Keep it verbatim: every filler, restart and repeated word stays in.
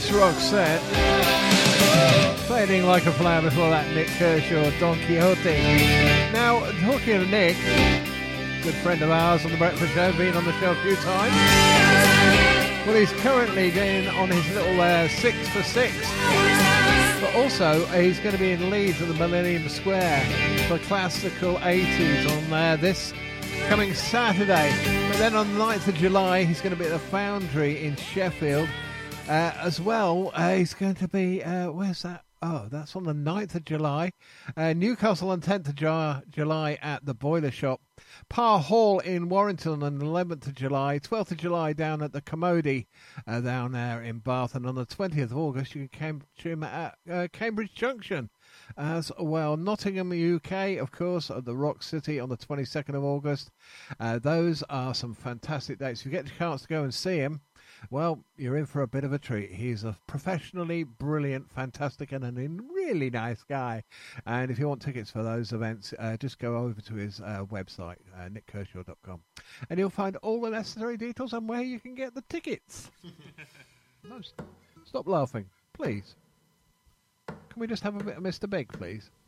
Roxette. Fading like a flower before that, Nick Kershaw, Don Quixote. Now, talking of Nick, good friend of ours on the Breakfast Show, been on the show a few times. Well, he's currently going on his little uh, six for six. But also, uh, he's going to be in Leeds at the Millennium Square for Classical eighties on uh, this coming Saturday. But then on the ninth of July, he's going to be at the Foundry in Sheffield. Uh, as well, uh, he's going to be, uh, where's that? Oh, that's on the ninth of July. Uh, Newcastle on tenth of July at the Boiler Shop. Parr Hall in Warrington on the eleventh of July. twelfth of July down at the Commodie uh, down there in Bath. And on the twentieth of August, you can catch him at uh, Cambridge Junction as well. Nottingham, U K, of course, at the Rock City on the twenty-second of August. Uh, those are some fantastic dates. If you get the chance to go and see him, well, you're in for a bit of a treat. He's a professionally brilliant, fantastic, and a really nice guy. And if you want tickets for those events, uh, just go over to his uh, website, uh, nick kershaw dot com, and you'll find all the necessary details on where you can get the tickets. No, stop laughing, please. Can we just have a bit of Mister Big, please?